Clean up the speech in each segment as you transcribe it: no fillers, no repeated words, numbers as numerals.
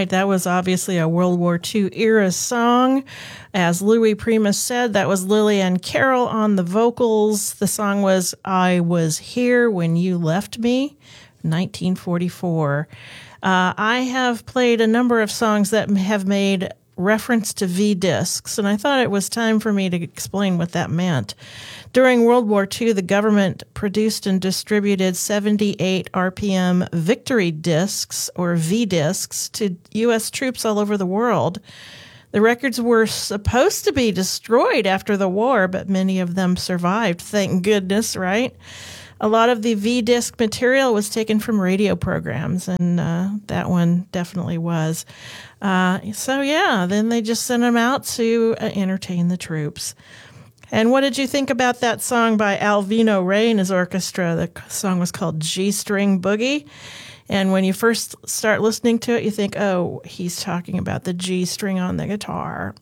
right, that was obviously a World War II era song. As Louis Primus said, that was Lillian Carroll on the vocals. The song was I Was Here When You Left Me, 1944. I have played a number of songs that have made reference to V-discs, and I thought it was time for me to explain what that meant. During World War II, the government produced and distributed 78 RPM Victory discs, or V-discs, to U.S. troops all over the world. The records were supposed to be destroyed after the war, but many of them survived, thank goodness, right? A lot of the V-disc material was taken from radio programs, and that one definitely was. Then they just sent them out to entertain the troops. And what did you think about that song by Alvino Ray and his orchestra? The song was called G-String Boogie. And when you first start listening to it, you think, oh, he's talking about the G string on the guitar.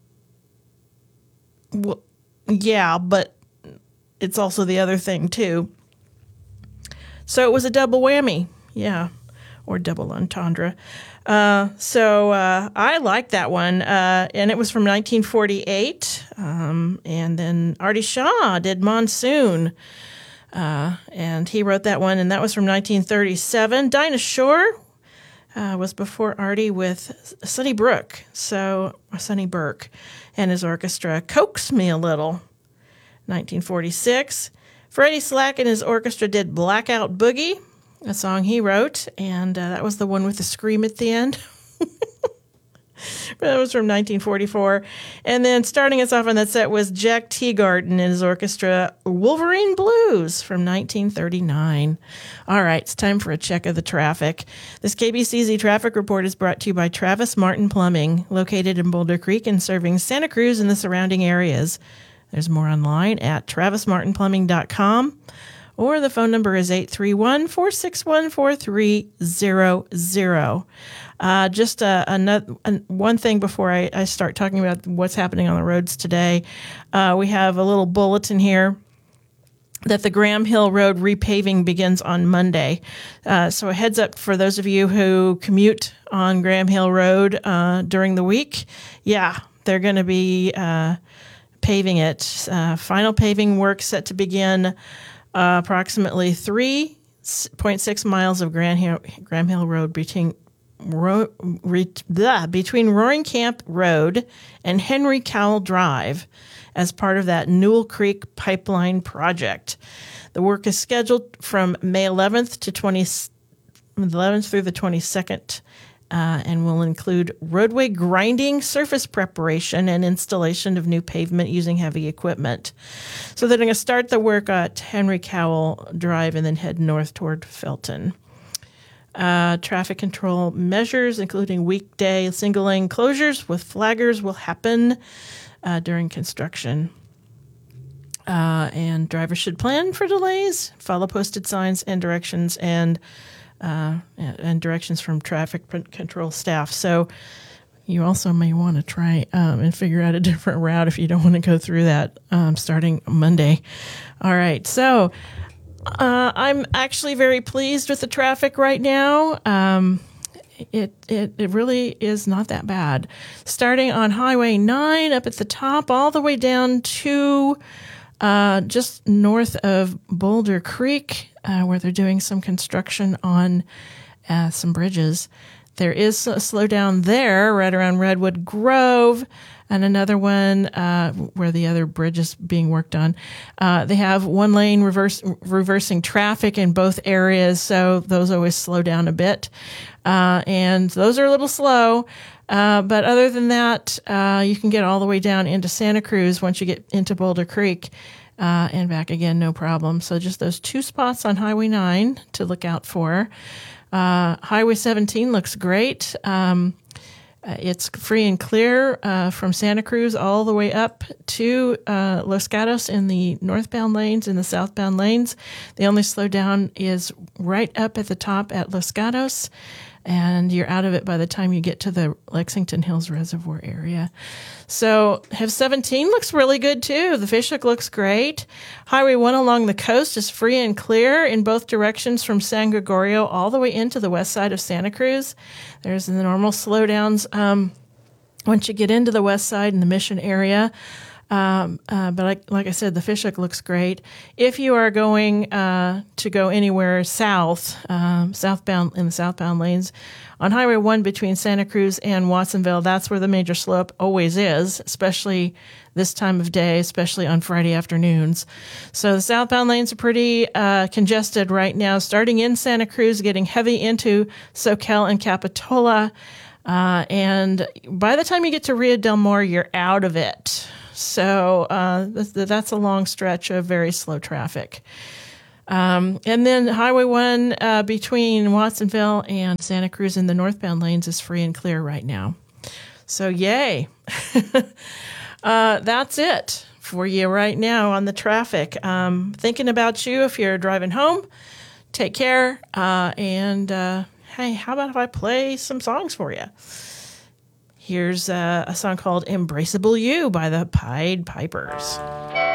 Well, yeah, but it's also the other thing, too. So it was a double whammy, yeah, or double entendre. I like that one, and it was from 1948. And then Artie Shaw did Monsoon, and he wrote that one, and that was from 1937. Dinah Shore was before Artie with Sonny Burke and his orchestra. Coax Me a Little, 1946. Freddie Slack and his orchestra did Blackout Boogie, a song he wrote, and that was the one with the scream at the end. That was from 1944. And then starting us off on that set was Jack Teagarden and his orchestra, Wolverine Blues, from 1939. All right, it's time for a check of the traffic. This KBCZ traffic report is brought to you by Travis Martin Plumbing, located in Boulder Creek and serving Santa Cruz and the surrounding areas. There's more online at travismartinplumbing.com, or the phone number is 831-461-4300. Just one thing before I start talking about what's happening on the roads today. We have a little bulletin here that the Graham Hill Road repaving begins on Monday. So a heads up for those of you who commute on Graham Hill Road during the week. Yeah, they're going to be paving it. Final paving work set to begin approximately 3.6 miles of Graham Hill Road between Roaring Camp Road and Henry Cowell Drive as part of that Newell Creek Pipeline project. The work is scheduled from May 11th through the 22nd. And will include roadway grinding, surface preparation, and installation of new pavement using heavy equipment. So they're going to start the work at Henry Cowell Drive and then head north toward Felton. Traffic control measures, including weekday single-lane closures with flaggers, will happen during construction. And drivers should plan for delays, follow posted signs and directions, and directions from traffic control staff. So you also may want to try and figure out a different route if you don't want to go through that starting Monday. All right. So I'm actually very pleased with the traffic right now. It really is not that bad. Starting on Highway 9 up at the top all the way down to just north of Boulder Creek, where they're doing some construction on some bridges. There is a slowdown there right around Redwood Grove, and another one where the other bridge is being worked on. They have one lane reversing traffic in both areas, so those always slow down a bit. And those are a little slow. But other than that, you can get all the way down into Santa Cruz once you get into Boulder Creek and back again, no problem. So just those two spots on Highway 9 to look out for. Highway 17 looks great. It's free and clear from Santa Cruz all the way up to Los Gatos in the northbound lanes and the southbound lanes. The only slowdown is right up at the top at Los Gatos. and you're out of it by the time you get to the Lexington Hills Reservoir area. So Hiv 17 looks really good too. The fish hook looks great. Highway 1 along the coast is free and clear in both directions from San Gregorio all the way into the west side of Santa Cruz. There's the normal slowdowns once you get into the west side in the Mission area. But like I said, the fish hook looks great. If you are going to go anywhere south, southbound in the southbound lanes, on Highway 1 between Santa Cruz and Watsonville, that's where the major slowup always is, especially this time of day, especially on Friday afternoons. So the southbound lanes are pretty congested right now, starting in Santa Cruz, getting heavy into Soquel and Capitola. And by the time you get to Rio Del Mar, you're out of it. So that's a long stretch of very slow traffic. And then Highway 1 between Watsonville and Santa Cruz in the northbound lanes is free and clear right now. So yay. That's it for you right now on the traffic. Thinking about you if you're driving home. Take care. And hey, how about if I play some songs for you? Here's a song called Embraceable You by the Pied Pipers.